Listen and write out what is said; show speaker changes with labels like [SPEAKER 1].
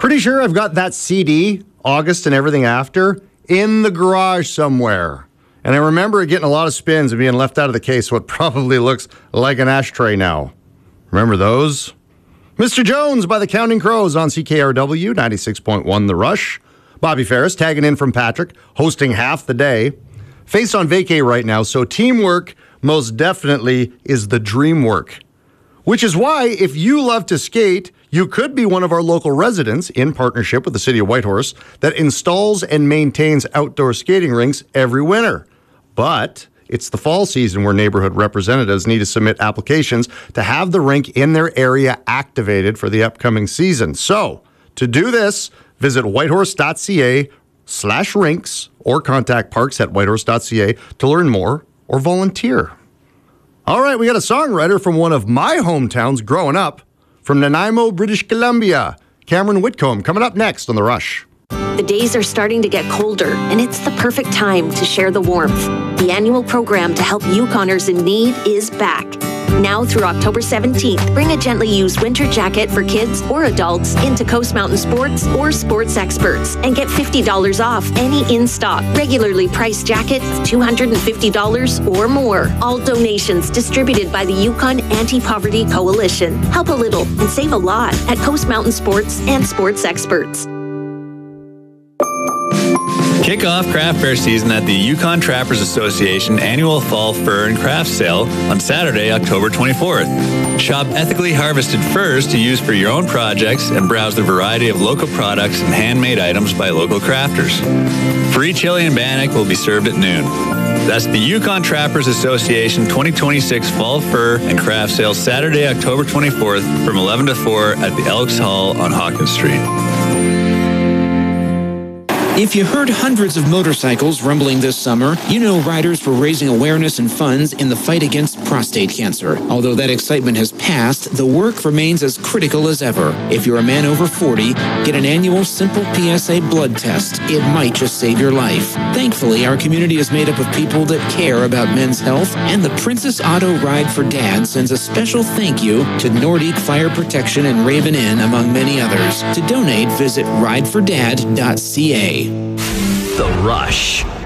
[SPEAKER 1] Pretty sure I've got that CD, August and everything after, in the garage somewhere. And I remember it getting a lot of spins and being left out of the case, what probably looks like an ashtray now. Remember those? Mr. Jones by the Counting Crows on CKRW 96.1 The Rush. Bobby Ferris tagging in from Patrick, hosting half the day. Face on vacay right now, so teamwork most definitely is the dream work. Which is why, if you love to skate, you could be one of our local residents in partnership with the City of Whitehorse that installs and maintains outdoor skating rinks every winter. But it's the fall season where neighborhood representatives need to submit applications to have the rink in their area activated for the upcoming season. So, to do this, visit whitehorse.ca/rinks or contact parks@whitehorse.ca to learn more or volunteer. All right, we got a songwriter from one of my hometowns growing up, from Nanaimo, British Columbia. Cameron Whitcomb coming up next on The Rush.
[SPEAKER 2] The days are starting to get colder, and it's the perfect time to share the warmth. The annual program to help Yukoners in need is back. Now through October 17th, bring a gently used winter jacket for kids or adults into Coast Mountain Sports or Sports Experts and get $50 off any in-stock, regularly priced jacket of $250 or more. All donations distributed by the Yukon Anti-Poverty Coalition. Help a little and save a lot at Coast Mountain Sports and Sports Experts.
[SPEAKER 3] Kick off craft beer season at the Yukon Trappers Association annual fall fur and craft sale on Saturday, October 24th. Shop ethically harvested furs to use for your own projects and browse the variety of local products and handmade items by local crafters. Free chili and bannock will be served at noon. That's the Yukon Trappers Association 2026 Fall Fur and Craft Sale Saturday, October 24th from 11 to 4 at the Elks Hall on Hawkins Street.
[SPEAKER 4] If you heard hundreds of motorcycles rumbling this summer, you know riders were raising awareness and funds in the fight against prostate cancer. Although that excitement has passed, the work remains as critical as ever. If you're a man over 40, get an annual simple PSA blood test. It might just save your life. Thankfully, our community is made up of people that care about men's health, and the Princess Auto Ride for Dad sends a special thank you to Nordique Fire Protection and Raven Inn, among many others. To donate, visit ridefordad.ca.
[SPEAKER 5] The Rush.